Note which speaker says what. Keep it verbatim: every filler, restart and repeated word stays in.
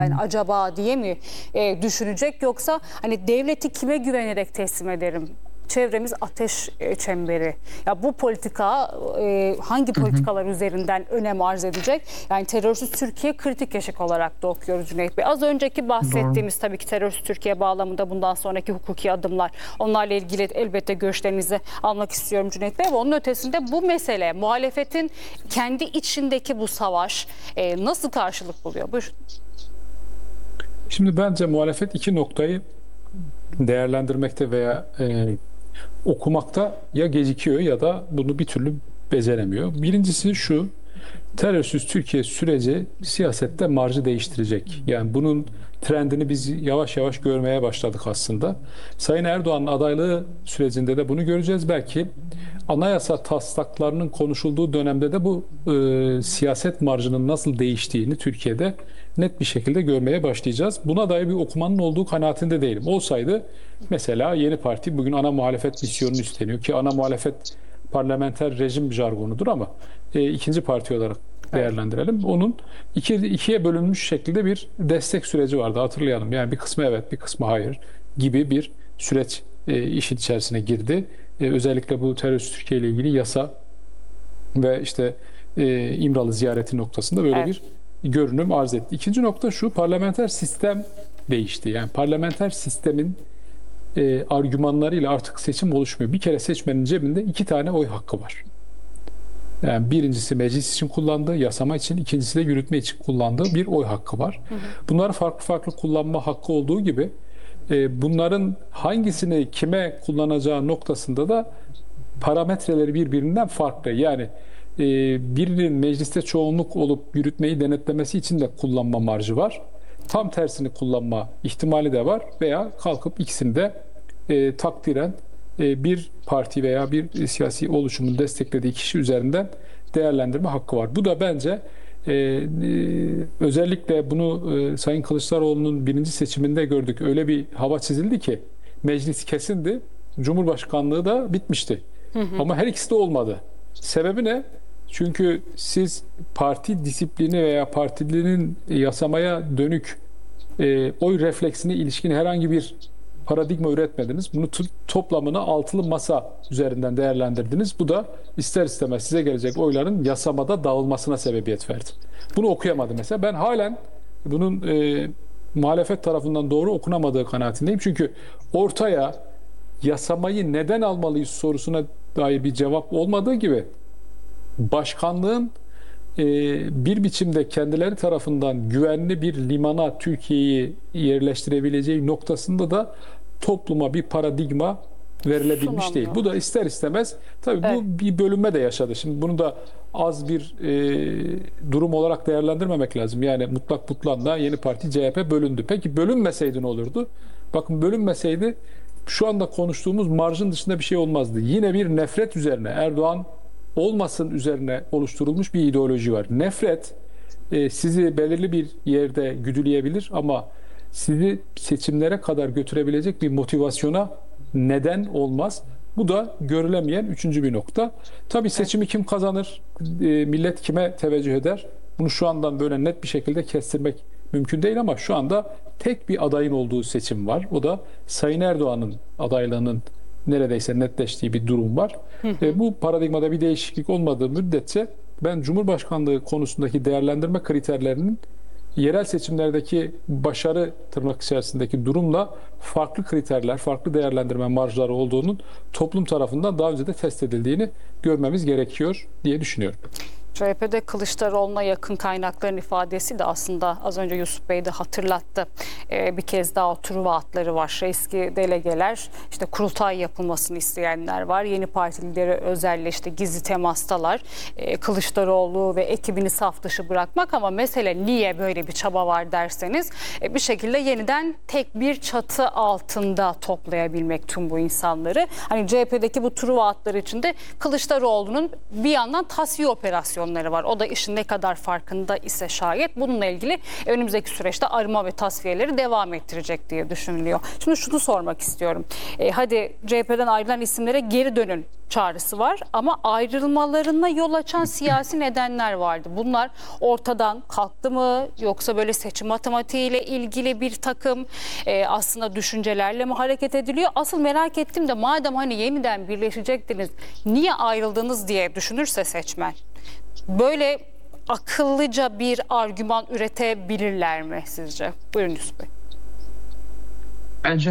Speaker 1: Yani acaba diye mi e, düşünecek, yoksa hani devleti kime güvenerek teslim ederim? Çevremiz ateş e, çemberi. Ya bu politika e, hangi politikalar hı hı. üzerinden önem arz edecek? Yani terörsüz Türkiye kritik eşik olarak da okuyoruz Cüneyt Bey. Az önceki bahsettiğimiz Doğru. tabii ki terörsüz Türkiye bağlamında bundan sonraki hukuki adımlar. Onlarla ilgili elbette görüşlerinizi almak istiyorum Cüneyt Bey. Ama onun ötesinde bu mesele, muhalefetin kendi içindeki bu savaş e, nasıl karşılık buluyor? Buyurun.
Speaker 2: Şimdi bence muhalefet iki noktayı değerlendirmekte veya e, okumakta ya gecikiyor ya da bunu bir türlü beceremiyor. Birincisi şu: terörsüz Türkiye süreci siyasette marjı değiştirecek. Yani bunun trendini biz yavaş yavaş görmeye başladık aslında. Sayın Erdoğan'ın adaylığı sürecinde de bunu göreceğiz. Belki anayasa taslaklarının konuşulduğu dönemde de bu e, siyaset marjının nasıl değiştiğini Türkiye'de net bir şekilde görmeye başlayacağız. Buna dair bir okumanın olduğu kanaatinde değilim. Olsaydı mesela yeni parti bugün ana muhalefet misyonunu üstleniyor ki ana muhalefet parlamenter rejim jargonudur ama e, ikinci parti olarak değerlendirelim. Onun iki, ikiye bölünmüş şekilde bir destek süreci vardı, hatırlayalım. Yani bir kısmı evet, bir kısmı hayır gibi bir süreç e, işin içerisine girdi. E, özellikle bu terörsüz Türkiye ile ilgili yasa ve işte e, İmralı ziyareti noktasında böyle evet. bir görünüm arz etti. İkinci nokta şu: parlamenter sistem değişti. Yani parlamenter sistemin e, argümanlarıyla artık seçim oluşmuyor. Bir kere seçmenin cebinde iki tane oy hakkı var. Yani birincisi meclis için kullandığı, yasama için, ikincisi de yürütme için kullandığı bir oy hakkı var. Hı hı. Bunları farklı farklı kullanma hakkı olduğu gibi e, bunların hangisini kime kullanacağı noktasında da parametreleri birbirinden farklı. Yani e, birinin mecliste çoğunluk olup yürütmeyi denetlemesi için de kullanma marjı var. Tam tersini kullanma ihtimali de var veya kalkıp ikisini de e, takdiren e, bir parti veya bir siyasi oluşumun desteklediği kişi üzerinden değerlendirme hakkı var. Bu da bence e, e, özellikle bunu e, Sayın Kılıçdaroğlu'nun birinci seçiminde gördük. Öyle bir hava çizildi ki meclis kesindi, Cumhurbaşkanlığı da bitmişti. Hı hı. Ama her ikisi de olmadı. Sebebi ne? Çünkü siz parti disiplini veya partilinin yasamaya dönük e, oy refleksine ilişkin herhangi bir paradigma üretmediniz. Bunu toplamını altılı masa üzerinden değerlendirdiniz. Bu da ister istemez size gelecek oyların yasamada dağılmasına sebebiyet verdi. Bunu okuyamadı mesela. Ben halen bunun e, muhalefet tarafından doğru okunamadığı kanaatindeyim. Çünkü ortaya yasamayı neden almalıyız sorusuna dair bir cevap olmadığı gibi başkanlığın e, bir biçimde kendileri tarafından güvenli bir limana Türkiye'yi yerleştirebileceği noktasında da topluma bir paradigma verilebilmiş Sunamıyor. değil. Bu da ister istemez tabii evet. bu bir bölünme de yaşadı. Şimdi bunu da az bir e, durum olarak değerlendirmemek lazım. Yani mutlak butlanla yeni parti C H P bölündü. Peki bölünmeseydi ne olurdu? Bakın, bölünmeseydi şu anda konuştuğumuz marjın dışında bir şey olmazdı. Yine bir nefret üzerine, Erdoğan olmasın üzerine oluşturulmuş bir ideoloji var. Nefret e, sizi belirli bir yerde güdüleyebilir ama sizi seçimlere kadar götürebilecek bir motivasyona neden olmaz. Bu da görülemeyen üçüncü bir nokta. Tabii seçimi kim kazanır, e, millet kime teveccüh eder? Bunu şu andan böyle net bir şekilde kestirmek mümkün değil ama şu anda tek bir adayın olduğu seçim var. O da Sayın Erdoğan'ın adaylığının neredeyse netleştiği bir durum var. Hı hı. E, bu paradigmada bir değişiklik olmadığı müddetçe ben Cumhurbaşkanlığı konusundaki değerlendirme kriterlerinin yerel seçimlerdeki başarı tırnak içerisindeki durumla farklı kriterler, farklı değerlendirme marjları olduğunun toplum tarafından daha önce de test edildiğini görmemiz gerekiyor diye düşünüyorum.
Speaker 1: C H P'de Kılıçdaroğlu'na yakın kaynakların ifadesi de aslında az önce Yusuf Bey de hatırlattı. Ee, bir kez daha o Truva hatları var. Eski delegeler, işte kurultay yapılmasını isteyenler var. Yeni parti lideri Özer'le işte gizli temastalar. Ee, Kılıçdaroğlu ve ekibini saf dışı bırakmak, ama mesele niye böyle bir çaba var derseniz e, bir şekilde yeniden tek bir çatı altında toplayabilmek tüm bu insanları. Hani C H P'deki bu Truva hatları içinde Kılıçdaroğlu'nun bir yandan tasfiye operasyonu sorunları var. O da işin ne kadar farkında ise şayet bununla ilgili önümüzdeki süreçte arama ve tasfiyeleri devam ettirecek diye düşünülüyor. Şimdi şunu sormak istiyorum. E, hadi C H P'den ayrılan isimlere geri dönün çağrısı var ama ayrılmalarına yol açan siyasi nedenler vardı. Bunlar ortadan kalktı mı, yoksa böyle seçim matematiğiyle ilgili bir takım e, aslında düşüncelerle mi hareket ediliyor? Asıl merak ettim de, madem hani yeniden birleşecektiniz, niye ayrıldınız diye düşünürse seçmen, böyle akıllıca bir argüman üretebilirler mi sizce? Buyurun Yusuf Bey.
Speaker 3: Bence